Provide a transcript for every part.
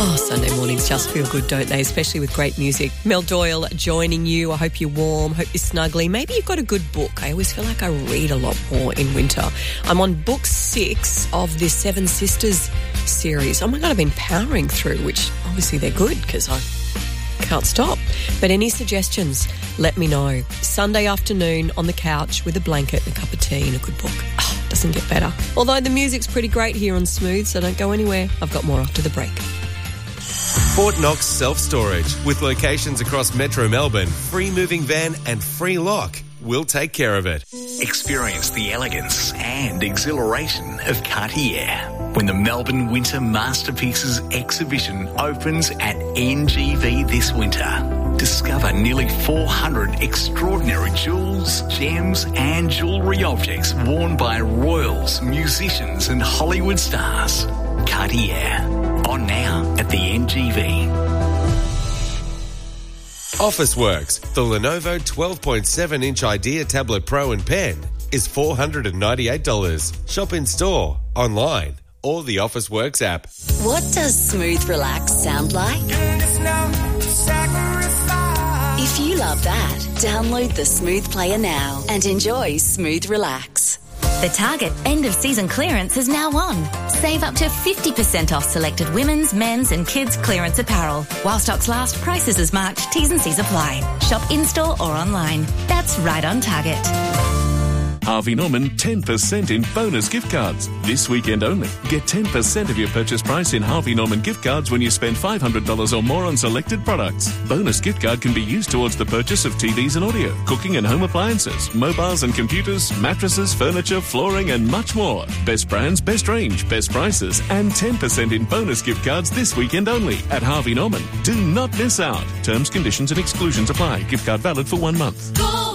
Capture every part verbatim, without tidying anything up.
Oh, Sunday mornings just feel good, don't they? Especially with great music. Mel Doyle joining you. I hope you're warm. Hope you're snuggly. Maybe you've got a good book. I always feel like I read a lot more in winter. I'm on book six of the Seven Sisters series. Oh my God, I've been powering through, which obviously they're good because I can't stop. But any suggestions, let me know. Sunday afternoon on the couch with a blanket and a cup of tea and a good book. Oh, doesn't get better. Although the music's pretty great here on Smooth, so don't go anywhere. I've got more after the break. Fort Knox Self-Storage, with locations across Metro Melbourne, free moving van and free lock. We'll take care of it. Experience the elegance and exhilaration of Cartier when the Melbourne Winter Masterpieces exhibition opens at N G V this winter. Discover nearly four hundred extraordinary jewels, gems and jewellery objects worn by royals, musicians and Hollywood stars. Cartier. On now at the N G V. Officeworks, the Lenovo twelve point seven inch Idea Tablet Pro and Pen is four hundred ninety-eight dollars. Shop in store, online, or the Officeworks app. What does Smooth Relax sound like? If you love that, download the Smooth Player now and enjoy Smooth Relax. The Target end-of-season clearance is now on. Save up to fifty percent off selected women's, men's and kids' clearance apparel. While stocks last, prices as marked, T's and C's apply. Shop in-store or online. That's right on Target. Harvey Norman ten percent in bonus gift cards. This weekend only. Get ten percent of your purchase price in Harvey Norman gift cards when you spend five hundred dollars or more on selected products. Bonus gift card can be used towards the purchase of T Vs and audio, cooking and home appliances, mobiles and computers, mattresses, furniture, flooring and much more. Best brands, best range, best prices and ten percent in bonus gift cards this weekend only at Harvey Norman. Do not miss out. Terms, conditions and exclusions apply. Gift card valid for one month. Go!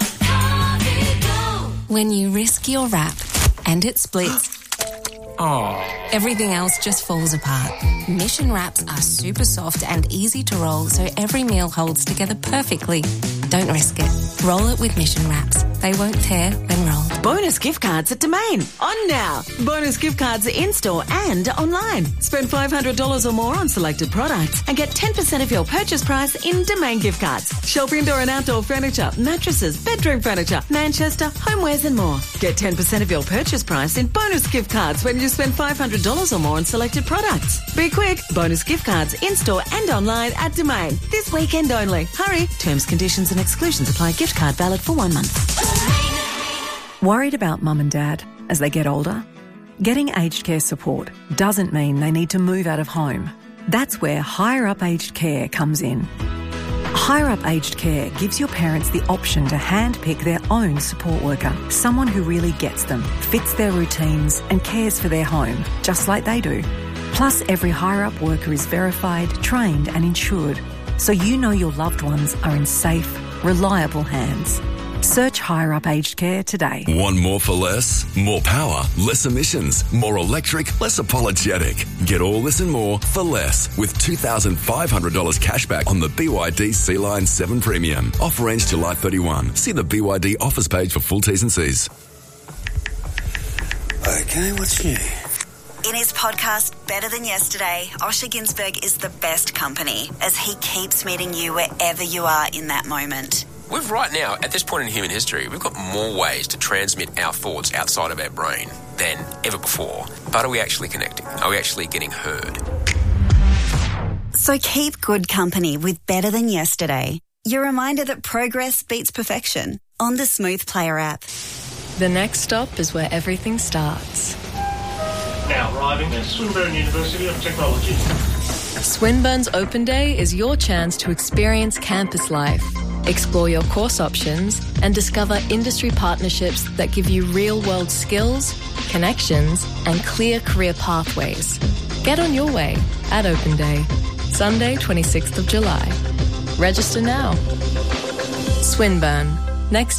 When you risk your wrap and it splits, oh. everything else just falls apart. Mission wraps are super soft and easy to roll, so every meal holds together perfectly. Don't risk it. Roll it with Mission wraps. They won't tear when rolled. Bonus gift cards at Domain. On now. Bonus gift cards in-store and online. Spend five hundred dollars or more on selected products and get ten percent of your purchase price in Domain gift cards. Shop indoor and outdoor furniture, mattresses, bedroom furniture, Manchester, homewares and more. Get ten percent of your purchase price in bonus gift cards when you spend five hundred dollars or more on selected products. Be quick. Bonus gift cards in-store and online at Domain. This weekend only. Hurry. Terms, conditions and exclusions apply. Gift card valid for one month. Worried about mum and dad as they get older? Getting aged care support doesn't mean they need to move out of home. That's where Higher Up Aged Care comes in. Higher Up Aged Care gives your parents the option to handpick their own support worker, someone who really gets them, fits their routines and cares for their home, just like they do. Plus, every Higher Up worker is verified, trained and insured, so you know your loved ones are in safe, reliable hands. Search Higher Up Aged Care today. Want more for less? More power, less emissions, more electric, less apologetic. Get all this and more for less with two thousand five hundred dollars cashback on the B Y D C-Line seven Premium. Offer ends July thirty-first. See the B Y D offers page for full T's and C's. Okay, what's new? In his podcast, Better Than Yesterday, Osher Ginsberg is the best company as he keeps meeting you wherever you are in that moment. We've right now, at this point in human history, we've got more ways to transmit our thoughts outside of our brain than ever before. But are we actually connecting? Are we actually getting heard? So keep good company with Better Than Yesterday. Your reminder that progress beats perfection on the Smooth Player app. The next stop is where everything starts. Now arriving at Swinburne University of Technology. Swinburne's Open Day is your chance to experience campus life, explore your course options, and discover industry partnerships that give you real-world skills, connections, and clear career pathways. Get on your way at Open Day, Sunday, twenty-sixth of July. Register now. Swinburne, next